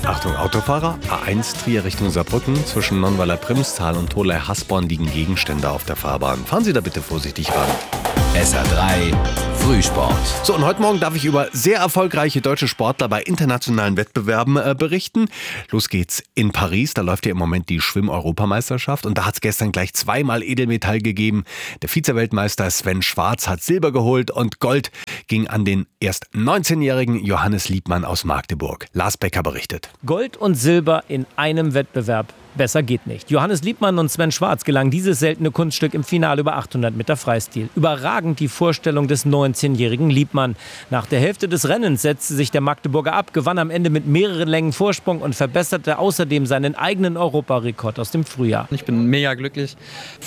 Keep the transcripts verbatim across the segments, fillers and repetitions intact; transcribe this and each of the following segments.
Achtung Autofahrer, A eins Trier Richtung Saarbrücken, zwischen Nonnweiler-Primstal und Tholey-Hasborn liegen Gegenstände auf der Fahrbahn. Fahren Sie da bitte vorsichtig ran. S R drei Frühsport. So, und heute Morgen darf ich über sehr erfolgreiche deutsche Sportler bei internationalen Wettbewerben äh, berichten. Los geht's in Paris, da läuft ja im Moment die Schwimm-Europameisterschaft und da hat es gestern gleich zweimal Edelmetall gegeben. Der Vize-Weltmeister Sven Schwarz hat Silber geholt und Gold ging an den erst neunzehnjährigen Johannes Liebmann aus Magdeburg. Lars Becker berichtet. Gold und Silber in einem Wettbewerb. Besser geht nicht. Johannes Liebmann und Sven Schwarz gelang dieses seltene Kunststück im Finale über achthundert Meter Freistil. Überragend die Vorstellung des neunzehnjährigen Liebmann. Nach der Hälfte des Rennens setzte sich der Magdeburger ab, gewann am Ende mit mehreren Längen Vorsprung und verbesserte außerdem seinen eigenen Europarekord aus dem Frühjahr. Ich bin mega glücklich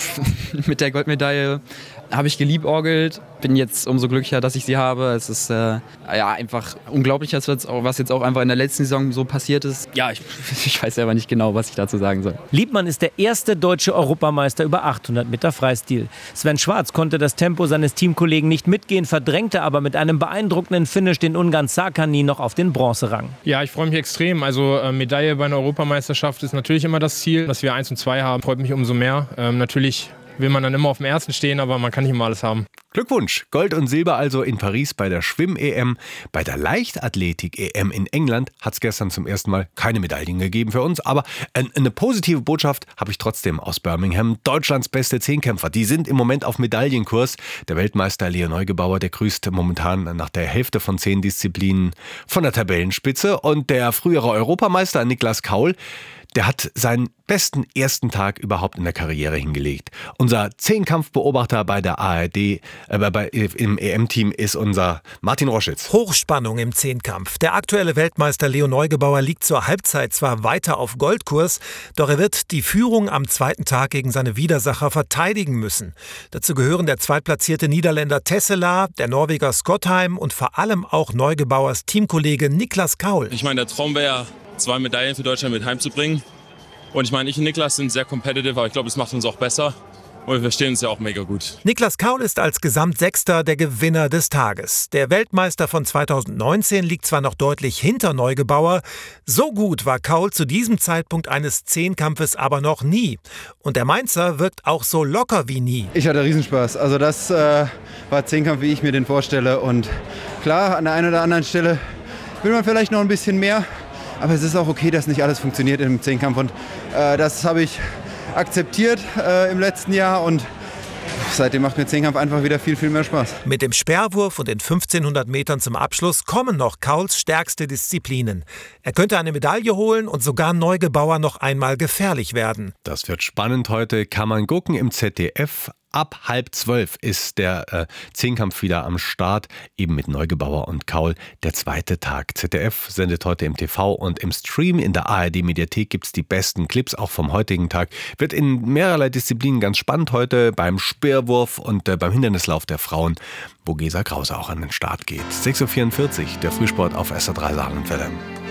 mit der Goldmedaille. Habe ich geliebäugelt, bin jetzt umso glücklicher, dass ich sie habe. Es ist äh, ja einfach unglaublich, was jetzt auch einfach in der letzten Saison so passiert ist. Ja, ich, ich weiß selber nicht genau, was ich dazu sagen soll. Liebmann ist der erste deutsche Europameister über achthundert Meter Freistil. Sven Schwarz konnte das Tempo seines Teamkollegen nicht mitgehen, verdrängte aber mit einem beeindruckenden Finish den Ungarn Sarkany noch auf den Bronzerang. Ja, ich freue mich extrem. Also äh, Medaille bei einer Europameisterschaft ist natürlich immer das Ziel. Dass wir eins und zwei haben, freut mich umso mehr. Ähm, natürlich will man dann immer auf dem ersten stehen, aber man kann nicht immer alles haben. Glückwunsch! Gold und Silber also in Paris bei der Schwimm-E M. Bei der Leichtathletik-E M in England hat es gestern zum ersten Mal keine Medaillen gegeben für uns. Aber eine positive Botschaft habe ich trotzdem aus Birmingham. Deutschlands beste Zehnkämpfer, die sind im Moment auf Medaillenkurs. Der Weltmeister Leo Neugebauer, der grüßt momentan nach der Hälfte von zehn Disziplinen von der Tabellenspitze. Und der frühere Europameister Niklas Kaul, der hat seinen besten ersten Tag überhaupt in der Karriere hingelegt. Unser Zehnkampfbeobachter bei der A R D, äh, bei, im E M-Team ist unser Martin Roschitz. Hochspannung im Zehnkampf. Der aktuelle Weltmeister Leo Neugebauer liegt zur Halbzeit zwar weiter auf Goldkurs, doch er wird die Führung am zweiten Tag gegen seine Widersacher verteidigen müssen. Dazu gehören der zweitplatzierte Niederländer Tesselaar, der Norweger Skottheim und vor allem auch Neugebauers Teamkollege Niklas Kaul. Ich meine, der Traum wäre ja, zwei Medaillen für Deutschland mit heimzubringen. Und ich meine, ich und Niklas sind sehr competitive, aber ich glaube, es macht uns auch besser. Und wir verstehen uns ja auch mega gut. Niklas Kaul ist als Gesamtsechster der Gewinner des Tages. Der Weltmeister von zweitausendneunzehn liegt zwar noch deutlich hinter Neugebauer, so gut war Kaul zu diesem Zeitpunkt eines Zehnkampfes aber noch nie. Und der Mainzer wirkt auch so locker wie nie. Ich hatte Riesenspaß. Also das äh, war Zehnkampf, wie ich mir den vorstelle. Und klar, an der einen oder anderen Stelle will man vielleicht noch ein bisschen mehr. Aber es ist auch okay, dass nicht alles funktioniert im Zehnkampf. Und äh, das habe ich akzeptiert äh, im letzten Jahr. Und seitdem macht mir Zehnkampf einfach wieder viel, viel mehr Spaß. Mit dem Speerwurf und den fünfzehnhundert Metern zum Abschluss kommen noch Kauls stärkste Disziplinen. Er könnte eine Medaille holen und sogar Neugebauer noch einmal gefährlich werden. Das wird spannend heute, kann man gucken im Z D F. Ab halb zwölf ist der äh, Zehnkampf wieder am Start, eben mit Neugebauer und Kaul, der zweite Tag. Z D F sendet heute im T V und im Stream. In der A R D-Mediathek gibt es die besten Clips, auch vom heutigen Tag. Wird in mehrerlei Disziplinen ganz spannend heute, beim Speerwurf und äh, beim Hindernislauf der Frauen, wo Gesa Krause auch an den Start geht. sechs Uhr vierundvierzig, der Frühsport auf S R drei Saarlandwelle.